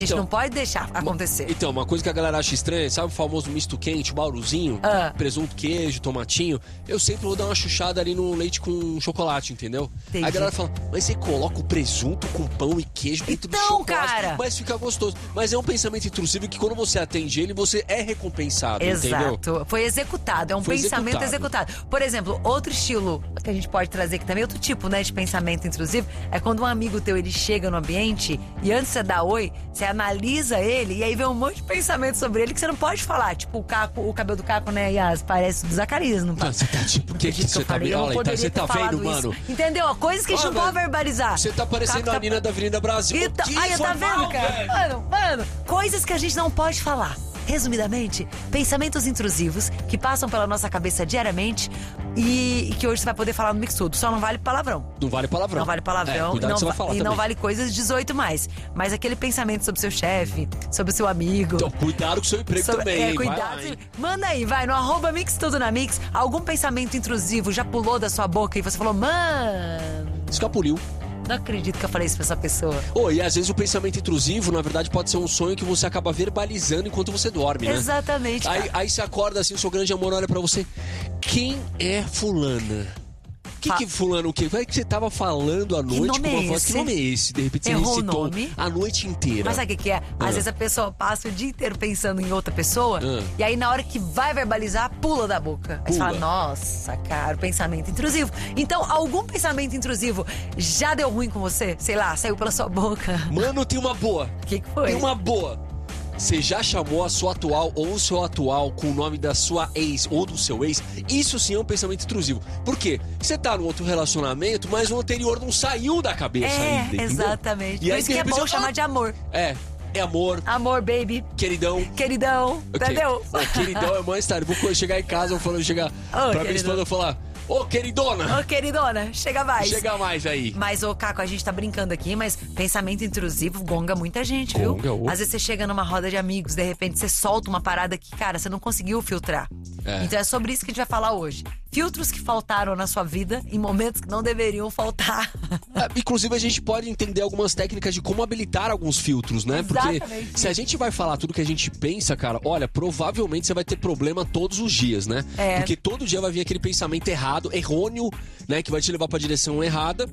A gente não pode deixar acontecer. Então, uma coisa que a galera acha estranha, sabe o famoso misto quente, bauruzinho? Presunto, queijo, tomatinho. Eu sempre vou dar uma chuchada ali no leite com chocolate, entendeu? Entendi. Aí a galera fala, mas você coloca o presunto com pão e queijo dentro do chocolate, cara, mas fica gostoso. Mas é um pensamento intrusivo que quando você atende ele, você é recompensado, entendeu? Exato. Foi executado, é um pensamento executado. Por exemplo, outro estilo que a gente pode trazer aqui também, outro tipo, né, de pensamento intrusivo, é quando um amigo teu, ele chega no ambiente e antes de você dar oi, você analisa ele e aí vem um monte de pensamento sobre ele que você não pode falar. Tipo, o cabelo do Caco, né, Yas, parece do Zacarias, não parece? Você tá tipo, o que você tá vendo? Olha, você tá vendo, mano? Entendeu? Coisas que a gente não pode verbalizar. Você tá parecendo a Nina da Avenida Brasil. Então, aí, tá vendo, cara? Mano, coisas que a gente não pode falar. Resumidamente, pensamentos intrusivos que passam pela nossa cabeça diariamente e que hoje você vai poder falar no Mixudo. Só não vale palavrão. Não vale palavrão. Não vale palavrão. Cuidado que você vai falar não vale coisas 18 mais. Mas aquele pensamento sobre o seu chefe, sobre o seu amigo. Então, cuidado com o seu emprego também, hein? Cuidado. Vai lá, hein? Manda aí, vai, no @Mixtudo na Mix. Algum pensamento intrusivo já pulou da sua boca e você falou, mano... Escapuliu. Não acredito que eu falei isso pra essa pessoa. E às vezes o pensamento intrusivo, na verdade, pode ser um sonho que você acaba verbalizando enquanto você dorme, né? Exatamente. Aí você acorda assim, o seu grande amor olha pra você. Quem é fulana? Que fulano o quê? Vai que você tava falando à noite com uma voz. Que nome é esse? De repente você recitou a noite inteira. Mas sabe o que é? Às vezes a pessoa passa o dia inteiro pensando em outra pessoa e aí na hora que vai verbalizar, pula da boca. Aí você fala, nossa, cara, pensamento intrusivo. Então, algum pensamento intrusivo já deu ruim com você? Sei lá, saiu pela sua boca. Mano, tem uma boa. O que foi? Tem uma boa. Você já chamou a sua atual ou o seu atual com o nome da sua ex ou do seu ex? Isso sim é um pensamento intrusivo. Por quê? Você tá num outro relacionamento, mas o anterior não saiu da cabeça ainda, entendeu? Exatamente. E Por aí, isso que é bom chamar de amor. É amor. Amor, baby. Queridão. Queridão, entendeu? Queridão é mais tarde. Vou chegar em casa, vou chegar pra minha esposa e falar... Ô, queridona! Ô, queridona, chega mais. Chega mais aí. Mas, Caco, a gente tá brincando aqui, mas pensamento intrusivo gonga muita gente, viu? Às vezes você chega numa roda de amigos, de repente você solta uma parada que, cara, você não conseguiu filtrar. Então é sobre isso que a gente vai falar hoje. Filtros que faltaram na sua vida em momentos que não deveriam faltar. Inclusive, a gente pode entender algumas técnicas de como habilitar alguns filtros, né? Exatamente. Porque se a gente vai falar tudo que a gente pensa, cara, olha, provavelmente você vai ter problema todos os dias, né? Porque todo dia vai vir aquele pensamento errôneo, né? Que vai te levar pra direção errada,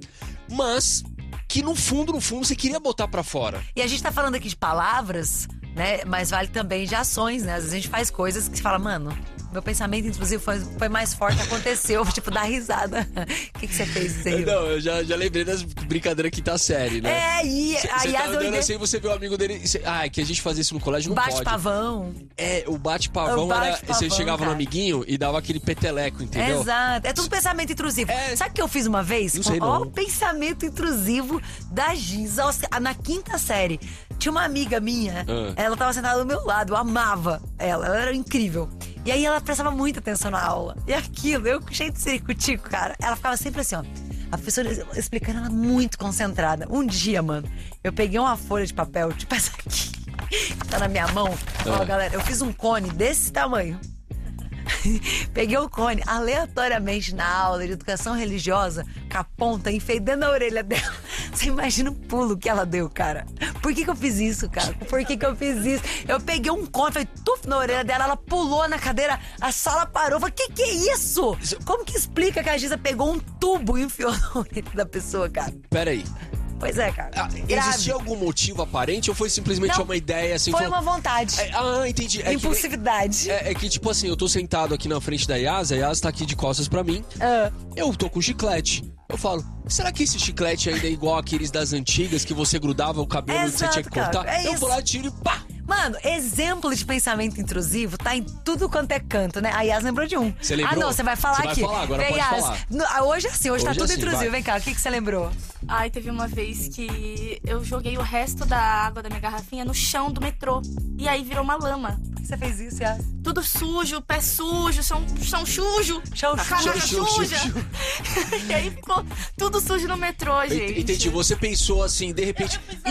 mas que no fundo, você queria botar pra fora. E a gente tá falando aqui de palavras, né? Mas vale também de ações, né? Às vezes a gente faz coisas que você fala, mano... Meu pensamento, inclusive, foi mais forte, aconteceu, tipo, dar risada. O que você fez? Não, eu já lembrei das brincadeiras quinta série, né? Você tá andando assim, você vê o amigo dele... que a gente fazia isso no colégio, não pode. Bate-pavão. O bate-pavão era... Você chegava no amiguinho e dava aquele peteleco, entendeu? Exato. É tudo pensamento intrusivo. Sabe o que eu fiz uma vez? Não sei, não. O pensamento intrusivo da Giza. Na quinta série, tinha uma amiga minha, ela tava sentada do meu lado, eu amava ela era incrível. E aí ela prestava muita atenção na aula. E aquilo, eu cheio de ciricutico, cara. Ela ficava sempre assim, ó. A professora explicando, ela muito concentrada. Um dia, mano, eu peguei uma folha de papel, tipo essa aqui, que tá na minha mão. Ó, galera, eu fiz um cone desse tamanho. Peguei o cone aleatoriamente na aula de educação religiosa, com a ponta, enfiei dentro da orelha dela. Você imagina o pulo que ela deu, cara. Por que eu fiz isso, cara? Por que eu fiz isso? Eu peguei um cone, falei, tuf na orelha dela, ela pulou na cadeira, a sala parou. Eu falei, que é isso? Como que explica que a Giza pegou um tubo e enfiou na orelha da pessoa, cara? Peraí. Pois é, cara. Existia algum motivo aparente ou foi simplesmente uma ideia assim? Foi uma vontade. Entendi. Impulsividade. Que tipo assim, eu tô sentado aqui na frente da Yas, a Yas tá aqui de costas pra mim. Eu tô com chiclete. Eu falo, será que esse chiclete ainda é igual aqueles das antigas que você grudava o cabelo e você tinha que cortar? Cara, eu vou lá, tiro e pá! Mano, exemplo de pensamento intrusivo tá em tudo quanto é canto, né? A Yas lembrou de um. Você lembrou? Não, você vai falar aqui. Você vai falar, agora vem, pode Yas. falar. Hoje é assim, hoje tá tudo assim, intrusivo. vai. Vem cá, o que você lembrou? Teve uma vez que eu joguei o resto da água da minha garrafinha no chão do metrô. E aí virou uma lama. Por que você fez isso, Yas? Tudo sujo, pé sujo, chão sujo. Cachaça suja. E aí ficou tudo sujo no metrô, gente. Entendi, você pensou assim, de repente, e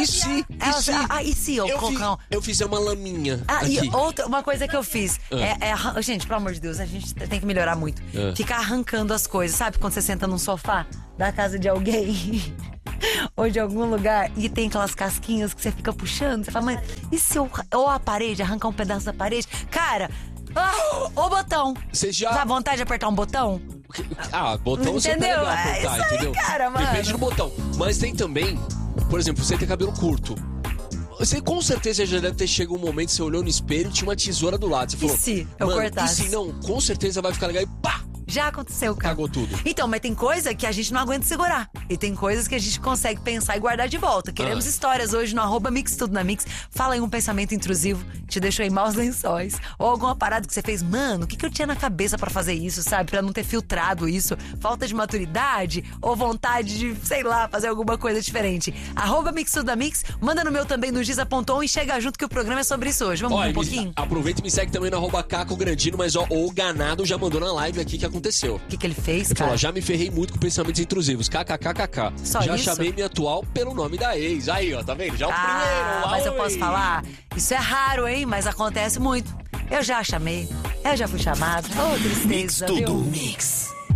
se eu fizer uma laminha aqui? E uma coisa que eu fiz gente, pelo amor de Deus, a gente tem que melhorar muito. Ficar arrancando as coisas, sabe? Quando você senta num sofá da casa de alguém ou de algum lugar e tem aquelas casquinhas que você fica puxando, você fala, mas e se eu ou a parede, arrancar um pedaço da parede? Cara, o botão. Você já... Dá vontade de apertar um botão? Botão você pode apertar, isso aí, entendeu? Cara, mano. Depende do botão. Mas tem também, por exemplo, você tem cabelo curto. Você com certeza já deve ter chegado um momento, você olhou no espelho e tinha uma tesoura do lado. Você falou, e se eu cortasse? E se não, com certeza vai ficar legal e pá! Já aconteceu, cara. Cagou tudo. Então, mas tem coisa que a gente não aguenta segurar. E tem coisas que a gente consegue pensar e guardar de volta. Queremos histórias hoje no @mixtudonamix. Fala aí um pensamento intrusivo que te deixou em maus lençóis. Ou alguma parada que você fez. Mano, o que eu tinha na cabeça pra fazer isso, sabe? Pra não ter filtrado isso. Falta de maturidade ou vontade de, sei lá, fazer alguma coisa diferente. @mixtudonamix. Manda no meu também, no Giza.on, e chega junto que o programa é sobre isso hoje. Vamos um pouquinho? Aproveita e me segue também no @CacoGrandino. Mas o Ganado já mandou na live aqui que aconteceu. O que ele fez, cara? Falou, já me ferrei muito com pensamentos intrusivos. KKKKK. Só já isso? chamei minha atual pelo nome da ex. Aí, ó, tá vendo? Já o primeiro. Mas eu posso falar? Isso é raro, hein? Mas acontece muito. Eu já chamei. Eu já fui chamado. Ô, tristeza, Mix viu? Tudo Mix.